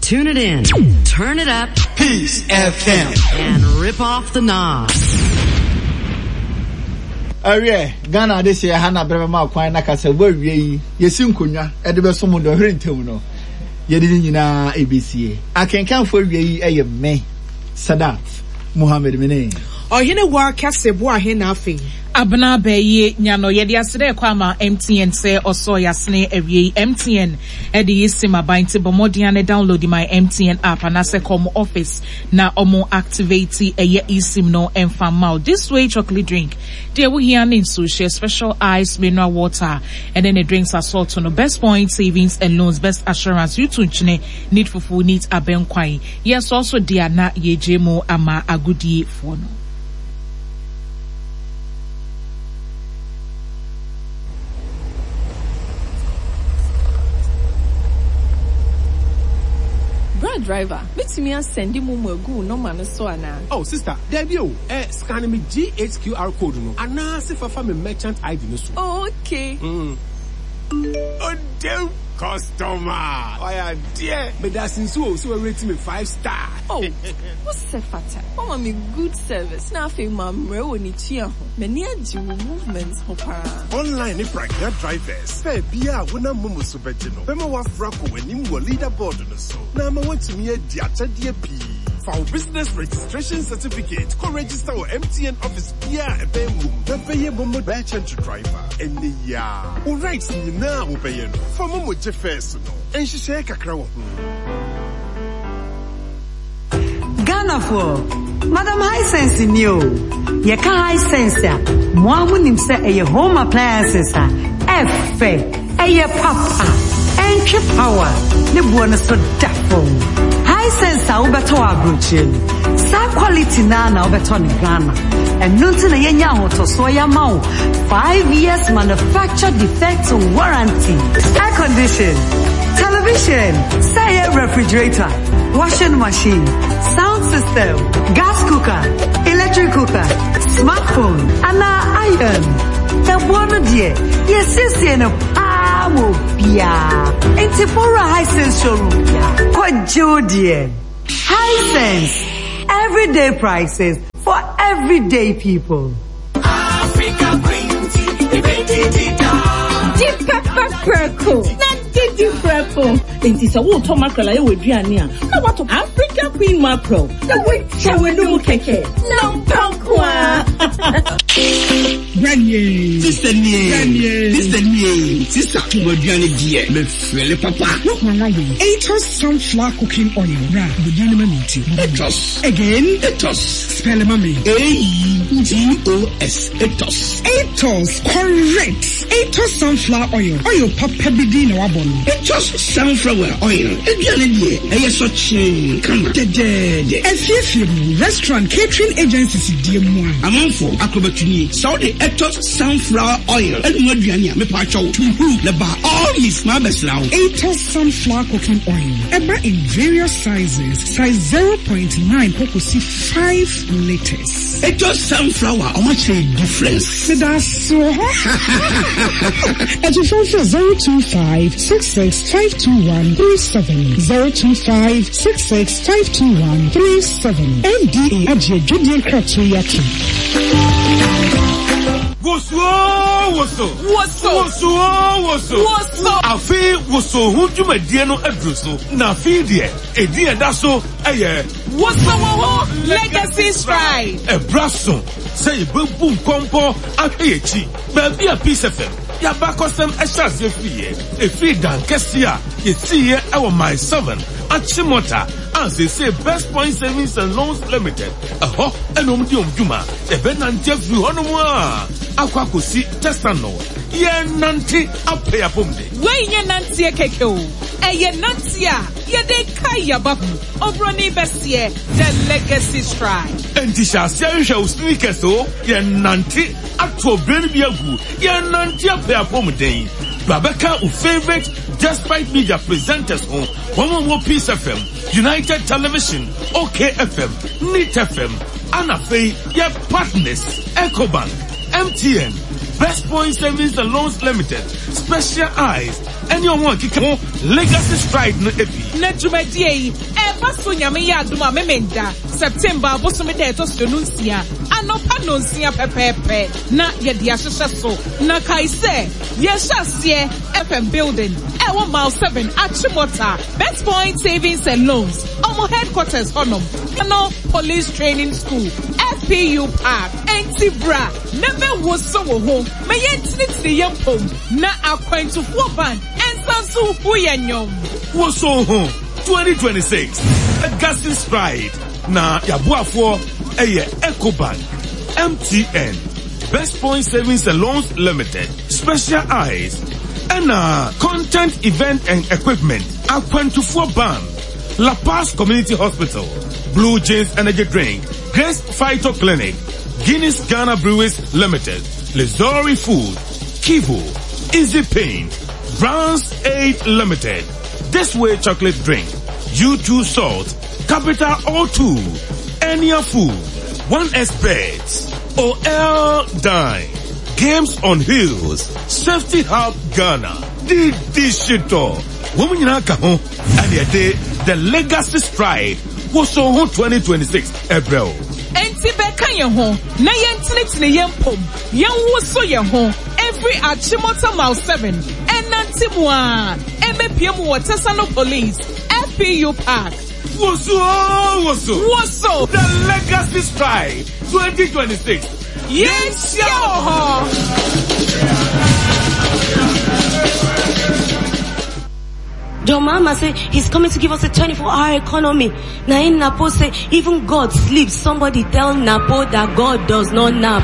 Tune it in, turn it up, Peace FM, and rip off the knobs. Ghana this year Hana Brema Kwai Nakasa we yesin kunwa e de beso mu do hrentem no ye de nyina ABC akenkan fo we eye me Sadat Muhammad Mene Ohene wa kasebo ahena afi Abna beye nyano ye de asere kwama MTN say oso yasne awie MTN e de yisima bainti bomodian download my MTN app and ase come office na omo activate eye isim no enfama this way chocolate drink there we here in sushi special ice mineral water and then the drinks are salt no best point savings and loans best assurance you tunchine need for full needs abenkwai yes also dia na yejemo ama agudi for no driver, meet me and send him go no man so ana. Oh sister, there you scan me GHQR code no. Ana se fa me merchant ID no so. Oh, okay. Oh damn customer. Oh yeah, dear. Me that since so rate me 5-star. Oh, what's the fatter? Mama me good service. Now fe mam re woni tia ho. Me near do movements ho para. Online private drivers. Fe bia wona momo so beje no. Be ma wa frako wanim wo leaderboard no so. Na ma want me di achade pi. For business registration certificate, co register or MTN office via a BEMU. The pay momo merchant driver. And ya. Who rights ni na wo pay no. For momo je first no. And she share kakra wo. Ghana for Madam Hisense in you. Ye ka Hisense ya. Mwamu nimse eye home appliances a. Efe. Eye papa. Entry power. Ne buona so dafo. Hisense a ubeto abrochie. Sa quality na ubeto ni Ghana. And nunti na yenya hoto so ya mau. 5 years manufacture defect warranty. Air condition. Television. Say refrigerator. Washing machine, sound system, gas cooker, electric cooker, smartphone, and iron. The one dear, yes, in a power, yeah. In Tipura Hisense showroom, yeah. Quite dear. Hisense, everyday prices for everyday people. Africa green tea, deep pepper perco. Did you purple? It is a water mackerel I would Diania. Now what of Africa Queen mackerel? The way shall we do keke? No pokwa. Granny, sister Kimodiani dear, me feel papa. Look my life. Atos sunflower cooking oil. Ra, the Janimamiti. Atos. Again, Atos. Spell mommy. AETOS. Atos. Atos, correct. Atos sunflower oil. Oil papa bidin wabon. Atos sunflower oil. Again, dear. So chain. Come on. Restaurant catering agencies dear moi. Among for acrobatini. So the Atos sunflower oil. And Modiania, me pacho. The bar all is my best now. Atos sunflower cooking oil. Ever in various sizes. Size 0.9 Pocosi 5 liters. Atos sunflower. How much a difference? That's so at your phone for 025-66-521-37. 025-66-521-37. MDA at your Judean Kratuyaki. Woso. Afi woso hujuma dieno edruso. Na fi die. Edi edaso eye. Woso legacy stride. Ebraso. Say bebu kompo ahechi. Baby a Peace FM. Ya bakosem eshas ye fiye. E fi dan kesia. Ye siye ewa my 7. Achimota. As they say, Best Point Savings and Loans Limited. Aho, enom di omjuma. Ebe nanti fi honumwa. Akwa kusi testano. Ye nanti ape ya pomde. We ye nanti ye kekeo. Ye nanti ya. Ye de kaya babu. Obroni besye. The legacy stride. Entisha siya yusha usnikeso. Ye nanti ato breni biyagu. Ye nanti ape ya pomde. Babeka u favorite Despite Media presenters home. One Peace FM. United Television, OKFM, NIT FM, Anafe, your partners, Ecobank, MTN, Best Point Savings and Loans Limited, Special Eyes, Any one kick legacy stride no epi. Na dwumadie eba so nyame ya adoma memenda September bosome de etosonunsia anopa nonsia pepepe na ye dia hwehwe so na kaise ye hyase FM building ewo mile 7 Achimota Best Point Savings and Loans omo headquarters honom no police training school FPU Park Entibra never was so ho me yentini yempom na akwentufo band ensansu huyanyom wo so ho 2026 Augustin Stride na yabuafo eye Ecobank MTN Best Point Savings and Loans Limited Special Eyes and Content Event and Equipment Akwentufo Band La Paz Community Hospital Blue Jays Energy Drink Grace Phyto Clinic Guinness Ghana Brewers Limited Lizori Food Kivo Easy Paint Brown's Aid Limited This Way Chocolate Drink U2 Salt Capital O2 Enya Food 1S Beds OL Dine Games on Hills Safety Hub Ghana Didi Shito Women in Akaho and the Legacy Stride was so 2026 April. Enti beka ye ho na yentini yempom yen wo so ye ho every Achimota mile 7 enantimwa emepiem Watersano Police FPU Park Woso the Legacy Stride 2026 yes yo Your mama say he's coming to give us a 24-hour economy. Now in Napo say even God sleeps. Somebody tell Napo that God does not nap.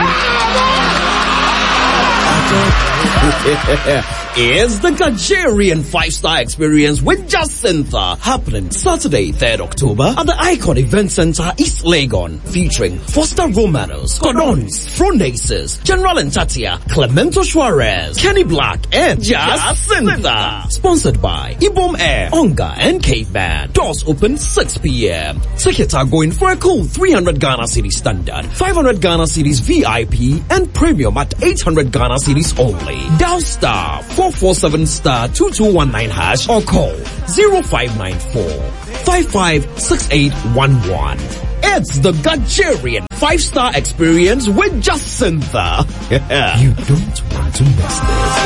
It's the Gajerian 5-star experience with Jacinta happening Saturday, 3rd October at the Icon Event Center, East Legon, featuring Foster Romanos, Cordons, Fronaces, General Ntatia, Clemento Suarez, Kenny Black, and Jacinta. Sponsored by Ibom Air, Onga, and Cape Band. Doors open 6 p.m. Tickets are going for a cool 300 Ghana Cedis standard, 500 Ghana Cedis VIP, and premium at 800 Ghana Cedis only. Dial star 447*2219# or call 0594 556811. It's the Gajerian 5-star experience with Jacinta. You don't want to miss this.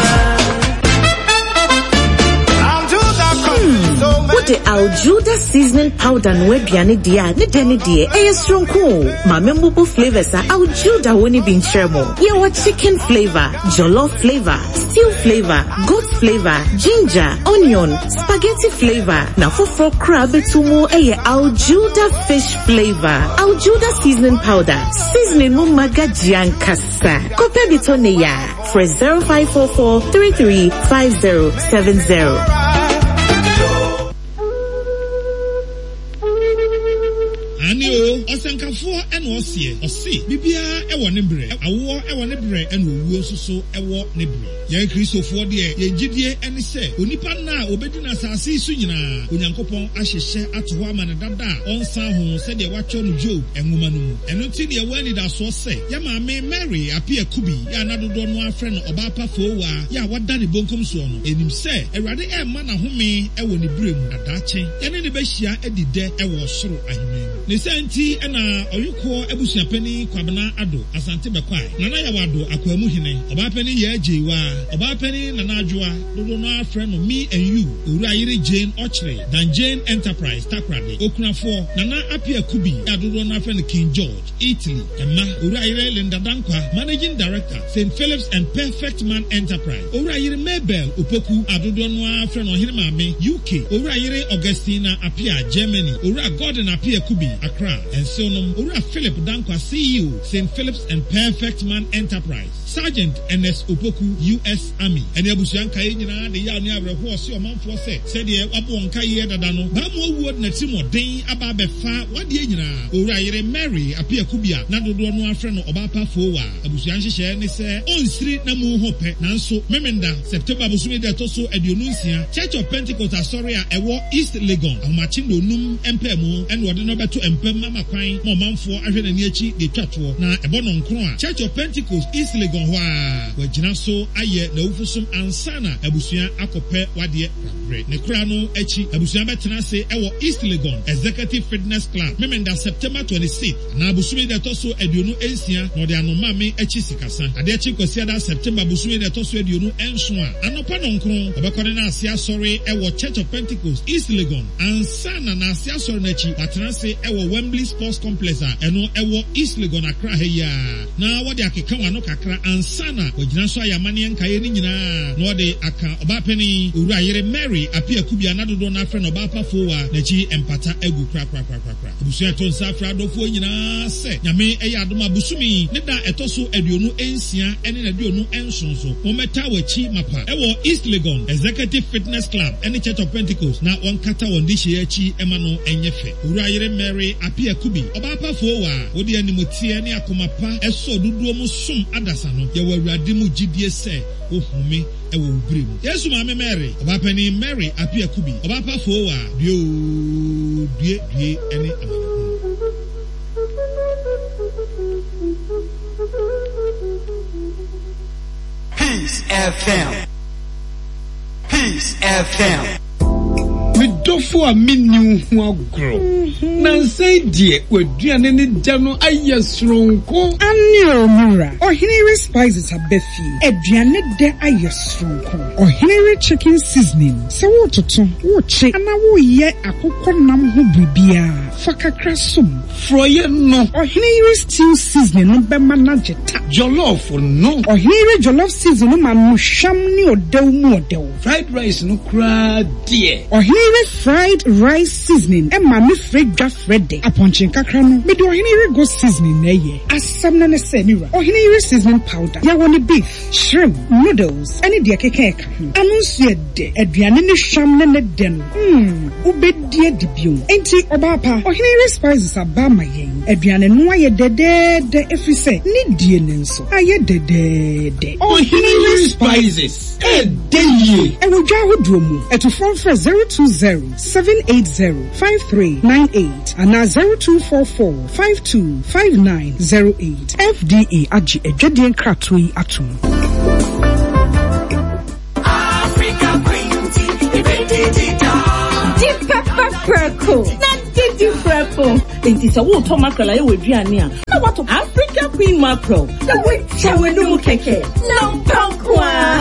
What the Aljuda seasoning powder no aduane dia ne dene die e stronko ma membubu flavors are Aljuda woni bin cheremo ye wa chicken flavor, jollof flavor, stew flavor, goat flavor, ginger, onion, spaghetti flavor na foforo crab etumo e Aljuda fish flavor. Aljuda seasoning powder seasoning mu magajian kasa kope bitone ya for 0544 335070. Anio, Osankafo and Osi, Bibia, Ewa Nebre, Awo, Ewa Nebre, and Wososo, Ewa Nebre. Yan Christo for the Yenjidie and say, Unipana, Obedina Sasi Sunina, Unyankopon Ashe at Waman Dada, on Saho, said the watch on Job and Womanu, and until the one that so say, Yama may marry, appear Kubi, Yanado don't want friend Obapa Fowa, Ya, what Danny Bonkum son, and him say, a rather a man who may, Ewa Nebrim, a Dache, and in the Beshia, Eddie de, Ewa Soro, I mean. Nisenti ena oyuko ebusia peni kwabena ado asante bekwai nana ya wado akwamu hine oba peni ye jewa oba peni nana adwoa dodo no afre no me and you owura yire Jane Ochre dan Jane Enterprise takrade okunafo nana apia kubi adodo no afre no King George Italy emma owura yire Linda Dankwa Managing Director St. Phillips and Perfect Man Enterprise owura yire Mabel Opoku adodo no afre no Hirmame UK owura yire Augustina apia Germany owura Gordon apia kubi Accra and so Ura Philip Dankwa CEO St. Phillips and Perfect Man Enterprise Sergeant NS Opoku US Army and Yabusianka Yina the Yani Abrahos your man for said ye Wabonka Yedano Bamo would Natimo Day Ababefa what Yina Ura Yere Mary appear Kubia Nado no friend Obapa Fowa Abusianshi share ni say on street Namu Hope Nanso Memenda September Busumi de Toso Edionuncia Church of Pentecost Astoria Ewo East Legon Amachindo Num Empemo and Wadino Beto Empema Makwan kwan ma ɔmanfoɔ ahwɛ n'ani akyi de twa toɔ na ɛbɔ no nkro a Church of Pentecost East Legon hɔ a wɔgyina so ayɛ n'awufosom ansa na abusua akɔpɛ wadeɛ prabrɛ ne kora no akyi abusua bɛtena ase ɛwɔ East Legon Executive Fitness Club memenda September 26 na abusumi de ɛtɔ so aduonu ensia na ɔde anomame akyi sikasa ade akyi kwasiada September abusumi de ɛtɔ so aduonu enso a anɔpa no nkro ɔbɛkɔde na ase asɔre ɛwɔ Church of Pentecost East Legon ansa na ase asɔre n'akyi watena ase ɛwɔ Wembley Sports Complex a ɛno ɛwɔ East Legon Accra ha yi a na wɔde akeka wano kakra ansa na wɔgyina so ayamane nkae ne nyinaa na wɔde aka ɔbaapɛni owura yere Mary apia kubia na dodo na afrɛ no ɔbaapafo wa n'akyi empata agu kra abusua ɛtɔ nsa afrɛ adɔfoɔ nyinaa sɛ nyame ɛyɛ adom abusumi ne da ɛtɔ so aduonu ensia ɛne na aduonu enson so wɔmɛta wɔakyi mapa ɛwɔ East Legon Executive Fitness Club ɛne Church of Pentecost na wɔnkata wɔn de hyɛ akyi ɛma no ɛnyɛ fɛ owura yere Mary apia kubi ɔbaapafo wa wode animotie ne akoma pa ɛsɔ dodoɔ mu som adasa no yɛwɔ awurade mu gyidie sɛ wohome ɛwɔ wobere mu yesu maame Mary ɔbaapani Mary apia kubi ɔbaapafo wa due ɛne amane Peace FM. Midofo a minni ho agro. Nansai die waduane ne gya no ayɛ soronko. Anio mura. Ohinere spices abefi. Aduane de ayɛ soronko. Ohinere chicken seasoning. Se wo toto, wo che, ana wo ye akokɔ nam ho bibia. Fakakra som. Froye no. Ohinere stew seasoning no bema na jeta. Jollof no. Ohinere jollof seasoning no manu sham ni odew mu odew. Fried rice no kra die. Ohinere fried rice seasoning e ma me fredwa frede aponchin kakra no me de ohinere go seasoning na ye asam na se mira ohinere seasoning powder ya woni beef shrimp noodles any de keke ka anu so de aduane ne hwam ne de no ubedie de bio enti obapa ohinere spices abama yen aduane no aye de efise ni die ne nso aye de ohinere spices e de ye e wo dwa hodro mu eto phone for 020-780-5398 and 0244-525908. FDA Aji Ejedian Kratui Atum. Africa Green Tea, Deep Pepper Perco. Didi Frepo. It is a water mackerel I would Diania. Now what of Africa Queen Mackerel? The way Chawenu Keke. No Pankwa.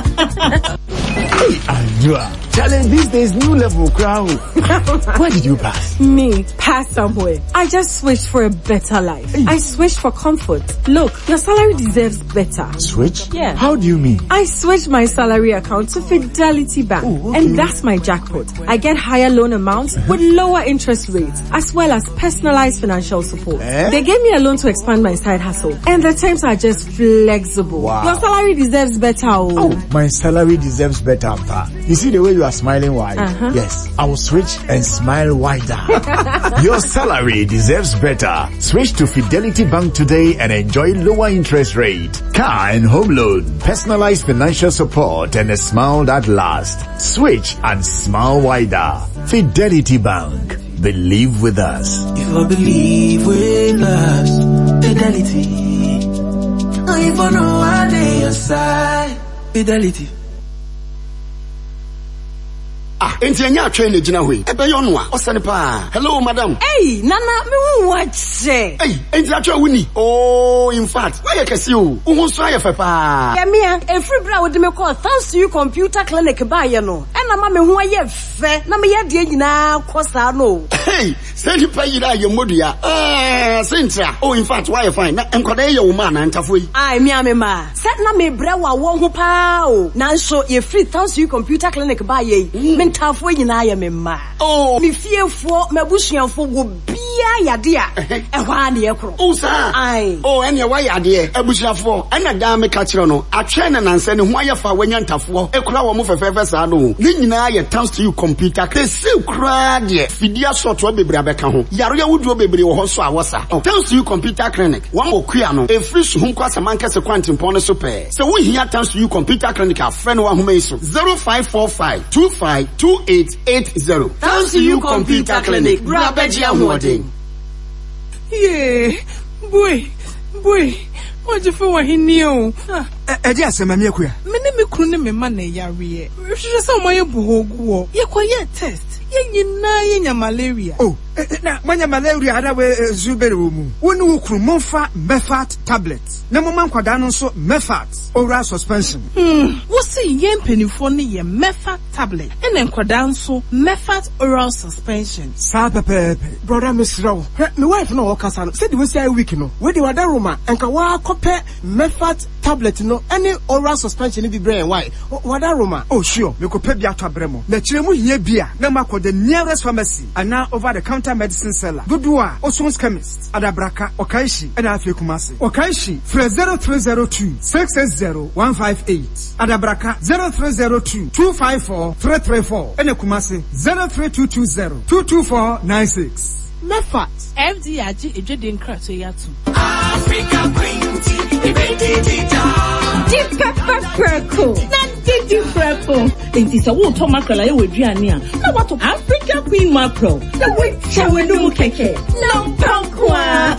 Challenge these days, new level crowd. Where did you pass? Me, pass somewhere. I just switched for a better life. Hey. I switched for comfort. Look, your salary deserves better. Switch? Yeah. How do you mean? I switched my salary account to Fidelity Bank. Oh, okay. And that's my jackpot. I get higher loan amounts with lower interest rates, as well as personalized financial support. They gave me a loan to expand my side hustle. And the terms are just flexible. Wow. Your salary deserves better. Oh, my salary deserves better, Pa. You see the way you are smiling wide? Yes, I will switch and smile wider. Your salary deserves better. Switch to Fidelity Bank today and enjoy lower interest rate, car and home loan, personalized financial support, and a smile that lasts. Switch and smile wider. Fidelity Bank. Believe with us. If I believe with us, Fidelity. If I know I dey your side, Fidelity. Enti anya atwe na gina hoi. Ebe yo no a, osane pa. Hello madam. Hey, nana, me hu wache. Hey, enti atwe wuni. Oh, in fact, why you kesi o? Uhun so aye fe pa. Yeah, me every bra would me call thanks to you computer clinic ba ye no. E na ma me hu aye fe, na me ye de nyina kosa no. Hey, say you pay ira ye modua. Cynthia. Oh, in fact, why you fine? Na enkwada ye wo ma na ntafo yi. Ai, me amema. Set na me bra wa wo ho pa o. Na so ye free thanks to you computer clinic ba ye. Tafo nyina ya me ma. Oh, me fiefo mabusuanfo go bia yade a. Ehwa na ye kro. Oh sir. Ai. Oh, ene wa yade abusuanfo. Ena da me ka kire no. Atwe na nanse ne ho ayefa wanya ntafo. Ekura wo mo fefefe sa no. Ni nyina ye thanks to you computer. They see kra de. Fidia short wo bebre abeka ho. Yaro ya wuduo bebre wo ho so awosa. Thanks to you computer clinic. Wan okua no. E free so hunko asamanka se kwantimpo no so pe. Se wo hia thanks to you computer clinic a friend wa homa iso. 0545 252880. Thanks to you computer clinic. Brabejia Huading. Yeah. Boy. What you for what he knew? Just a mammy. Me couldn't me money, Yari. She saw my boho. You quiet test. You malaria. Oh, now when your malaria had away Zuberumu. One who could Monfa Mefat tablets. No man quadano so Mefat oral suspension. What's a yen penny for me a Mefat tablet? And then quadanso Mefat oral suspension. Sapa pepe, brother Miss Row. My wife no Casano said we say a week no. Where the Wadaruma and Kawa copy Mefat tablet no any oral suspension in the brain. Why? Wadaruma. Oh, sure, you could pay the Bremo. The Chemu ye beer, Namako the nearest pharmacy and now over the counter medicine seller. Dudua, Oson's chemist, Adabraka, Okaishi, and Afi Kumasi. Okaishi, Fre 0302 660 158. Adabraka 0302 254 334. And Kumasi 03220 22496. Mefat, FDIG, Ejidin Krasoyatu. Africa Green Tea, Deep pepper purple. Didi purple. It is a water mackerel I would Giania. Now what of Africa Queen mackerel? The witch I will do keke. No pankwa.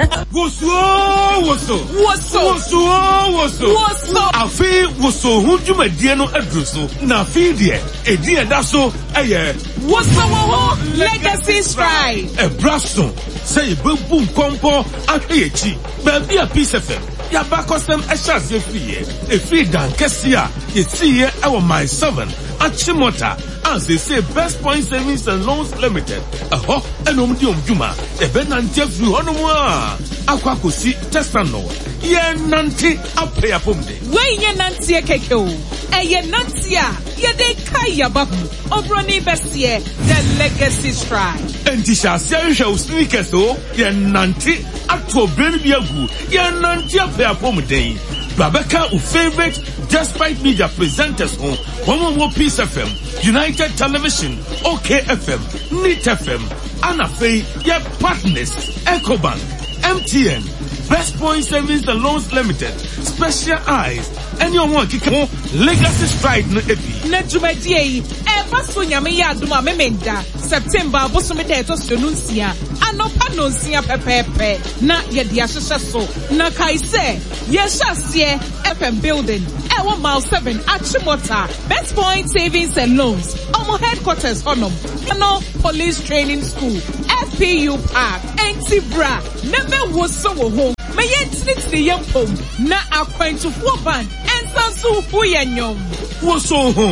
What's I feel was so who you may dear no address. Now feed ye. A dear that's so what's our legacy stride? A brasso. Say boom compo at AH. Baby a piece of them. Ya bakosem eshas ye free dan kesia ye see here our my 7 Achimota as they say Best Point Savings and Loans Limited enom di omjuma e be nante fru honomwa akwakosi testano ye nante apia pomde we ye nante keke o ye nante a ye de kaya bahu obroni besie the legacy stride enti shasia hwe sneakers o ye nante ato brand biagu ye nante apia pomde Babeka u favorite Despite Media presenters on one more Peace FM, United Television, OKFM, NIT FM, Anafe, your partners, EcoBank, MTN, Best Point Savings and Loans Limited, Special Eyes, and your one legacy stride no epi. Nejumedie, so nyame ya aduma memenda September bosomede to sonunsia anopa nonsia pepepe na ye dia hwehwe so na kaise ye hyasie FM building ewo mile 7 Achimota Best Point Savings and Loans omo headquarters honom no police training school FPU Park Entibra never was so home me yentini yempom na akwantufo ban ensansu huyanyom wo so home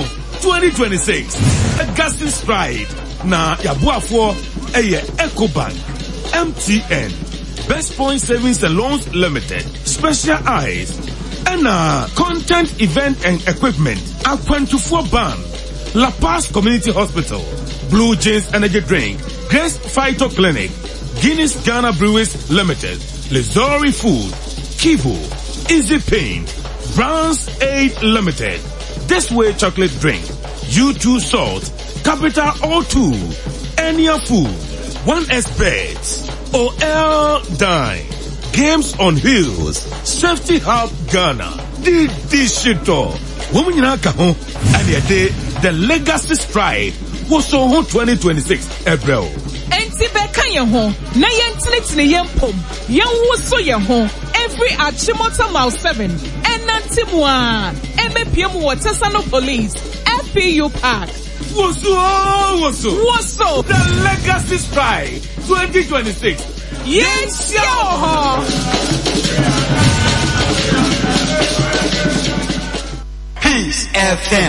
2026 Augustin Stride na yabuafo eye EcoBank MTN Best Point Savings and Loans Limited Special Eyes and Content Event and Equipment Aquantufo Ban La Paz Community Hospital Blue Jays Energy Drink Grace Phyto Clinic Guinness Ghana Brewers Limited Lizori Food Kivo Easy Paint Brown's Aid Limited This Way Chocolate Drink U2 Salt, Capital O2, Enya Food, 1S Beds, OL Dine, Games on Wheels, Safety Hub Ghana, Didi Shito, Women in Alcohol, and the Legacy Stride was so 2026 April. Enti beka ye ho, na yentini yempom, yen wuso ye ho, every Achimota mile 7, enantimwa, MPM Watersano Police, FPU Park. Woso, the Legacy Stride 2026. Yes, yo! Peace FM.